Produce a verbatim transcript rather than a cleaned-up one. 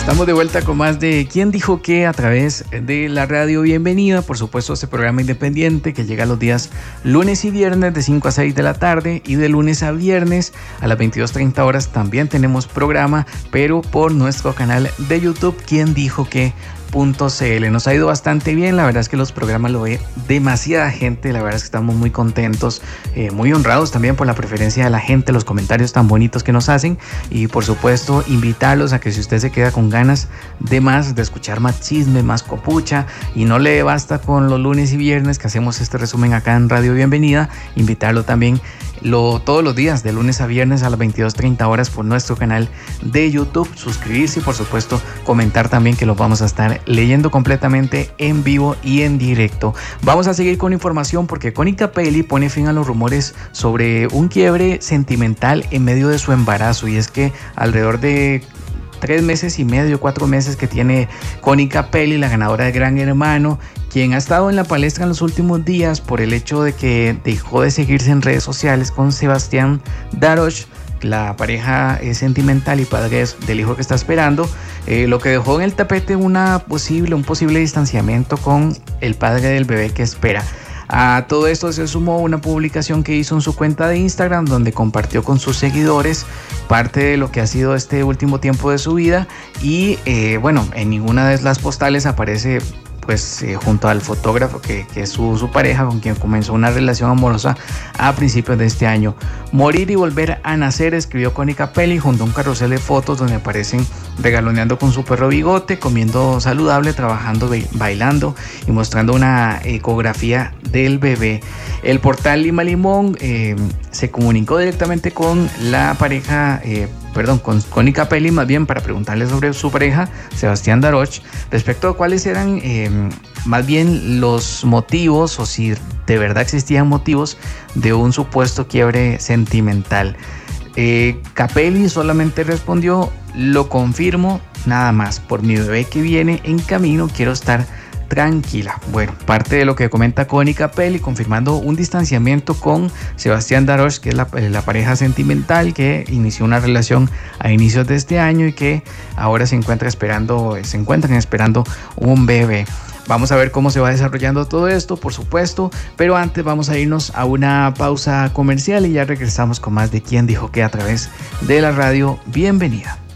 Estamos de vuelta con más de ¿Quién dijo qué? A través de la radio Bienvenida, por supuesto, este programa independiente que llega los días lunes y viernes de cinco a seis de la tarde, y de lunes a viernes a las veintidós treinta horas también tenemos programa, pero por nuestro canal de YouTube ¿Quién dijo qué? .cl. Nos ha ido bastante bien, la verdad es que los programas lo ve demasiada gente, la verdad es que estamos muy contentos, eh, muy honrados también por la preferencia de la gente, los comentarios tan bonitos que nos hacen, y por supuesto invitarlos a que si usted se queda con ganas de más, de escuchar más chisme, más copucha, y no le basta con los lunes y viernes que hacemos este resumen acá en Radio Bienvenida, invitarlo también Lo, todos los días de lunes a viernes a las veintidós treinta horas por nuestro canal de YouTube, suscribirse y por supuesto comentar también, que los vamos a estar leyendo completamente en vivo y en directo. Vamos a seguir con información porque Connie Capelli pone fin a los rumores sobre un quiebre sentimental en medio de su embarazo, y es que alrededor de tres meses y medio, cuatro meses que tiene Connie Capelli, la ganadora de Gran Hermano, quien ha estado en la palestra en los últimos días por el hecho de que dejó de seguirse en redes sociales con Sebastián Darosh, la pareja sentimental y padre del hijo que está esperando, eh, lo que dejó en el tapete una posible, un posible distanciamiento con el padre del bebé que espera. A todo esto se sumó una publicación que hizo en su cuenta de Instagram, donde compartió con sus seguidores parte de lo que ha sido este último tiempo de su vida, y eh, bueno, en ninguna de las postales aparece pues eh, junto al fotógrafo que, que es su, su pareja, con quien comenzó una relación amorosa a principios de este año. Morir y volver a nacer, escribió Connie Capelli junto a un carrusel de fotos donde aparecen regaloneando con su perro Bigote, comiendo saludable, trabajando, bailando y mostrando una ecografía del bebé. El portal Lima Limón eh, se comunicó directamente con la pareja, eh, perdón, con Connie Capelli más bien, para preguntarle sobre su pareja, Sebastián Darosh, respecto a cuáles eran eh, más bien los motivos, o si de verdad existían motivos de un supuesto quiebre sentimental. Eh, Capelli solamente respondió: lo confirmo, nada más, por mi bebé que viene en camino quiero estar tranquila. Bueno, parte de lo que comenta Connie Capelli, confirmando un distanciamiento con Sebastián Darosh, que es la, la pareja sentimental que inició una relación a inicios de este año y que ahora se encuentra esperando, se encuentran esperando un bebé. Vamos a ver cómo se va desarrollando todo esto, por supuesto, pero antes vamos a irnos a una pausa comercial y ya regresamos con más de ¿Quién dijo qué? A través de la radio Bienvenida.